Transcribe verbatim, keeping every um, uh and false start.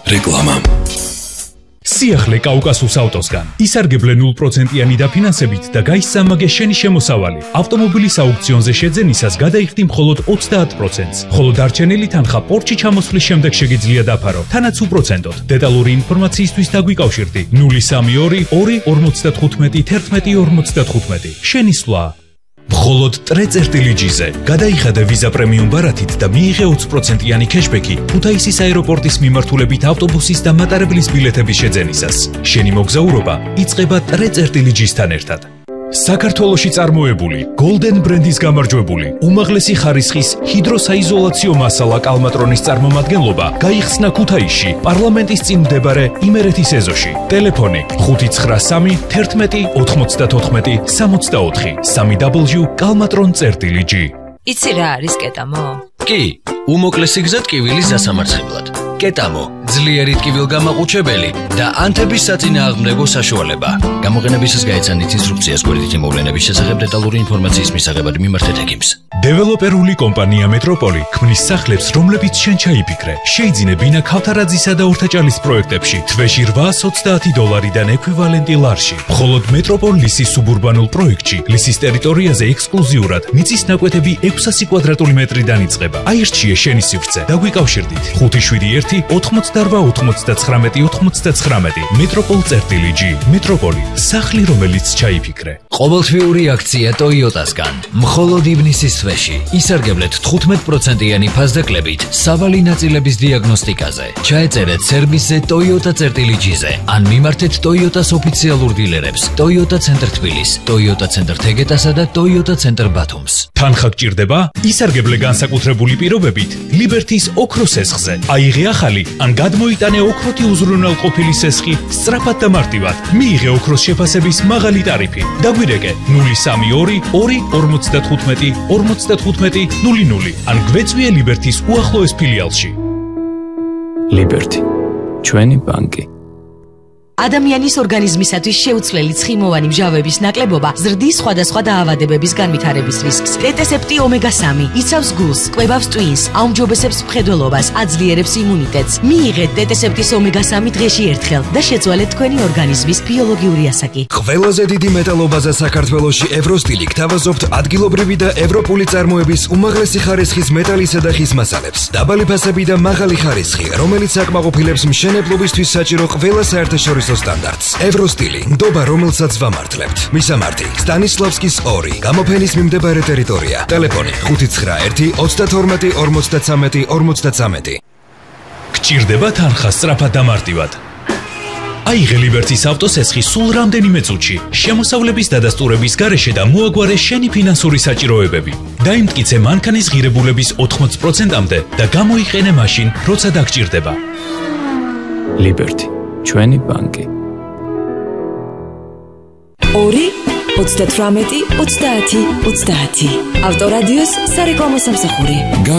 რეკლამა. სიახლე კაუკასუს ავტოსგან. ისარგებლე ნულ პროცენტიანი დაფინანსებით და გაისწამაგე შენი შემოსავალი. ავტომობილის აუქციონზე შეძენისას გადაიხდი მხოლოდ ოცდაათ პროცენტს. ხოლო დარჩენილი თანხა პორტში ჩამოსვლის შემდეგ შეგიძლია დაფარო, თანაც უპროცენტოდ. დეტალური ინფორმაციისთვის დაგვიკავშირდი ნული სამი ორი ორი ორმოცდათხუთმეტი თერთმეტი ორმოცდათხუთმეტი. შენი სვლა. მხოლოდ ტრეწერტილიჯიზე გადაიხადე ვიზა პრემიუმ ბარათით და მიიღე ოცი პროცენტიანი ქეშბექი ქუთაისის აეროპორტის მიმართულებით ავტობუსის და მატარებლის ბილეთების შეძენისას. შენი მოგზაურობა იწყება ტრეწერტილიჯისთან ერთად. საქართველოში წარმოებული Golden ბრენდის გამარჯვებული უმაღლესი ხარისხის ჰიდროსაიზოლაციო მასალა კალმატრონის წარმომადგენლობა გაიხსნა ქუთაისში პარლამენტის წინ მდებარე იმერეთის ეზოში. ტელეფონი ხუთი ცხრა სამი თერთმეტი ოთხმოცდათოთხმეტი სამოცდაოთხი სამი დაბლიუ კალმატრონ წერტილი ჯი. იცი რა არის კეტამო? კი, უმოკლესი გზა ტკივილის დასამარცხებლად. კეტამო, ძლიერი ტკივილგამაყუჩებელი და ანთების საწინააღმდეგო საშუალება. გამოყენებისას გაეცანით ინსტრუქციას გვერდითი მოვლენების შესახებ დეტალური ინფორმაციის მისაღებად მიმართეთ ექიმს. დეველოპერული კომპანია მეტროპოლი ქმნის სახლებს, რომლებიც შენ ჩაიფიქრე. შეიძინე ბინა ქავთარაძისა და ორთაჭალის პროექტებში თვეში რვაას ოცდაათი დოლარიდან ექვივალენტი ლარში. მხოლოდ მეტროპოლ ლისის სუბურბანულ პროექტში ლისის ტერიტორიაზე ექსკლუზიურად მიწის ნაკვეთები ექვსასი კვადრატული მეტრიდან იწყება. აირჩიე შენი სივრცე. დაგვიკავშირდით ხუთი შვიდი ერთი ოთხმოცდარვა ოცდაცხრამეტი ოცდაცხრამეტი. მეტროპოლ წერტილი ჯი. მეტროპოლი, სახლი რომელიც ჩაიფიქრე. ყოველთვიური აქცია ტოიოტასგან. მხოლოდ ივნისის თვეში ისარგებლეთ თხუთმეტ პროცენტიანი ფასდაკლებით სავალი ნაწილების დიაგნოსტიკაზე. ჩაეწერეთ სერვისზე ტოიოტა წერტილი ჯიზე ან მიმართეთ ტოიოტას ოფიციალურ დილერებს ტოიოტა ცენტრ თბილის, ტოიოტა ცენტრ თეგეტასა და ტოიოტა ცენტრ ბათუმს. თანხა გჭირდება? ისარგებლე განსაკუთრებული პირობებით ლიბერთის ოქროს სესხზე. აიღე ახალი ან გადმოიტანე ოქროთი უზრუნველყოფილი სესხი სწრაფად და მარტივად. მიიღე ოქროს შეფასების მაღალი ტარიფი. დაგვირეკე ნული სამი ორი ორი ორმოცდათხუთმეტი ორმოცდათხუთმეტი ნული ნული ან გვეწვიე ლიბერთის უახლოეს ფილიალში. ლიბერთი, ჩვენი ბანკი. ადამიანის ორგანიზმისათვის შეუცვლელი ცხიმოვანი მჟავების ნაკლებობა ზრდის სხვადასხვა დაავადებების განვითარების რისკს. დეტესეპტი ომეგა სამი იცავს გულს, კვებავს ტვინს, აუმჯობესებს მხედველობას, აძლიერებს იმუნიტეტს. მიიღეთ დეტესეპტის ომეგა სამი დღეში ერთხელ და შეცვალეთ თქვენი ორგანიზმის ბიოლოგიური ასაკი. ყველაზე დიდი მეტალობაზე საქართველოში ევროსტილი გთავაზობთ ადგილობრივი და ევროპული წარმოების უმაღლესი ხარისხის მეტალისა და ხის მასალებს. დაბალი ფასები და მაღალი ხარისხი, რომელიც აკმაყოფილებს მშენებლობისთვის საჭირო ყველა საერთაშორისო სტანდარტს. ევროსტილი, ნდობა რომელსაც ვამართლებთ. მისამართი: სტანისლავსკის ორი, გამოფენის მიმდებარე ტერიტორია. ტელეფონი ხუთი ცხრა ერთი ოცდათორმეტი ორმოცდაცამეტი ორმოცდაცამეტი. გჭირდება თანხა სწრაფად და მარტივად. აიღე ლიბერთის ავტოსესხი სულ რამდენიმე წუთში. შემოსავლების დადასტურების გარეშე და მოაგვარე შენი ფინანსური საჭიროებები. დაიმტკიცე მანქანის ღირებულების ოთხმოცი პროცენტამდე და გამოიყენე მაშინ, როცა დაგჭირდება. ლიბერთი, ჩვენი ბანკი. ორი ოცდათვრამეტი ოცდაათი ოცდაათი. ავტორადიოს სარეკლამო სამსახური.